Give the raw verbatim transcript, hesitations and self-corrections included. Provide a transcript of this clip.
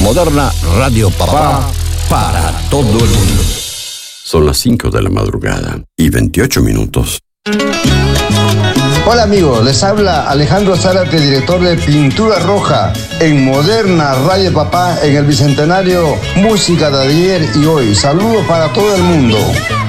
Moderna Radio Papá para todo el mundo. Son las cinco de la madrugada y veintiocho minutos. Hola amigos, les habla Alejandro Zárate, director de Pintura Roja en Moderna Radio Papá en el Bicentenario Música de ayer y hoy. Saludos para todo el mundo.